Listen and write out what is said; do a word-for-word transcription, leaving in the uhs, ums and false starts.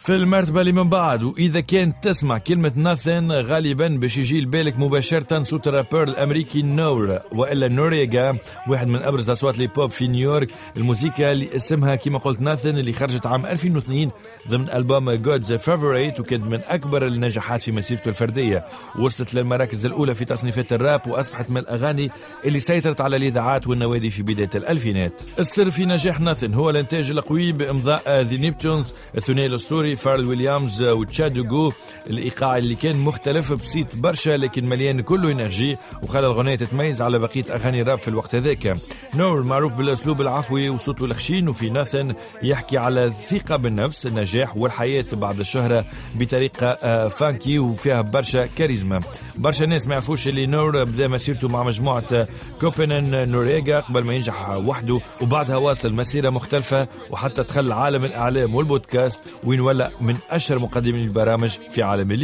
في المرتبة اللي من بعد، وإذا كانت تسمع كلمة ناثن غالبا باش يجي لبالك مباشرة صوت الرابر الأمريكي نور وإلا نوريغا، واحد من أبرز أصوات لي بوب في نيويورك. الموسيقى اللي اسمها كما قلت ناثن، اللي خرجت عام ألفين واثنين ضمن ألبوم God's Favorite، وكانت من أكبر النجاحات في مسيرته الفردية، وصلت للمراكز الأولى في تصنيفات الراب، وأصبحت من الأغاني اللي سيطرت على الإذاعات والنوادي في بداية الألفينات. السر في نجاح ناثن هو الإنتاج القوي بإمضاء ذا نيبتونز، الثنائي الأسطوري فارل ويليامز وتشادوغو، الإيقاع اللي كان مختلف بسيط برشا لكن مليان كله إنرجي، وخلى الغنية تتميز على بقية أغاني الراب في الوقت هذاك. نور معروف بالأسلوب العفوي وصوته الخشين، وفي ناثن يحكي على الثقة بالنفس، النجاح والحياة بعد الشهرة بطريقة فانكي وفيها برشا كاريزما. برشا ناس ما يعرفوش اللي نور بدأ مسيرته مع مجموعة كوبنهاجن نوريغا قبل ما ينجح وحده، وبعدها واصل مسيرة مختلفة وحتى دخل عالم الإعلام والبودكاست، وين ولا من أشهر مقدمين البرامج في عالم